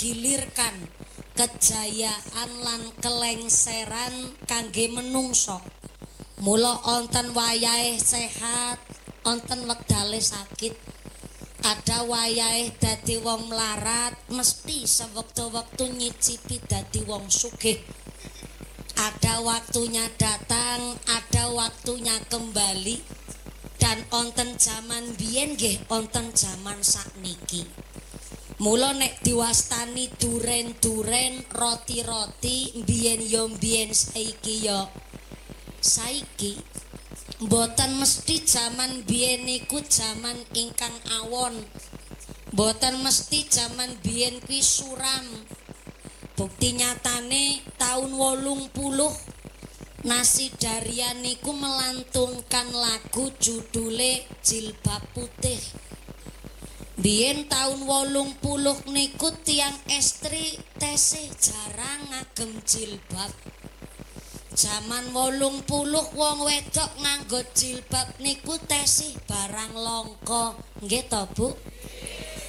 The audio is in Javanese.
menggilirkan kejayaan lan kelengseran kangge menungso. Mula onten wayahe sehat, onten wedale sakit. Ada wayahe dadi wong melarat, mesti sewektu-wektu nyicipi dadi wong sugih. Ada waktunya datang, ada waktunya kembali. Dan onten zaman biyen nggih onten zaman sakniki. Mula nek diwastani duren-duren, roti-roti, biyen yo biyen saiki yo saiki. Mboten mesti zaman biyen niku zaman ingkang awon. Mboten mesti zaman biyen kuwi suram. Bukti nyatane tahun 80 Nasi Daria niku melantungkan lagu judule Jilbab Putih. Biyen tahun 80 niku tiang estri tesih jarang ngagem jilbab. Zaman 80 wong wedok nganggo jilbab niku tesih barang langka, nggih to Bu?